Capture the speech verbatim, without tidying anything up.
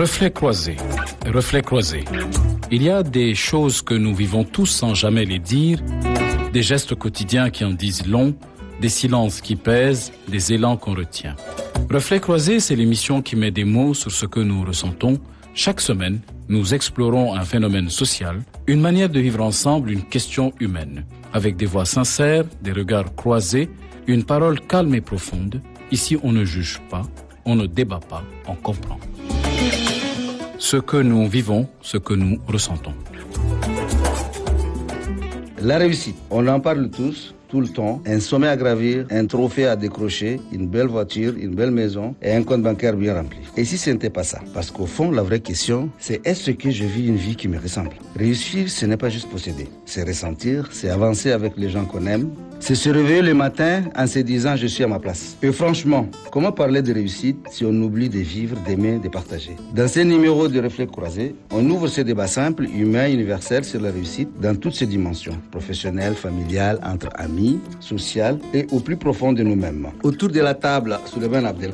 Reflets croisés, reflets croisés. Il y a des choses que nous vivons tous sans jamais les dire, des gestes quotidiens qui en disent long, des silences qui pèsent, des élans qu'on retient. Reflets croisés, c'est l'émission qui met des mots sur ce que nous ressentons. Chaque semaine, nous explorons un phénomène social, une manière de vivre ensemble, une question humaine. Avec des voix sincères, des regards croisés, une parole calme et profonde. Ici, on ne juge pas, on ne débat pas, on comprend. Ce que nous vivons, ce que nous ressentons. La réussite, on en parle tous, tout le temps. Un sommet à gravir, un trophée à décrocher, une belle voiture, une belle maison et un compte bancaire bien rempli. Et si ce n'était pas ça? Parce qu'au fond, la vraie question, c'est est-ce que je vis une vie qui me ressemble? Réussir, ce n'est pas juste posséder. C'est ressentir, c'est avancer avec les gens qu'on aime. C'est se réveiller le matin en se disant « je suis à ma place ». Et franchement, comment parler de réussite si on oublie de vivre, d'aimer, de partager? Dans ce numéro de Reflets croisés, on ouvre ce débat simple, humain, universel sur la réussite dans toutes ses dimensions, professionnelle, familiale, entre amis, sociale et au plus profond de nous-mêmes. Autour de la table, Souleymane Abdel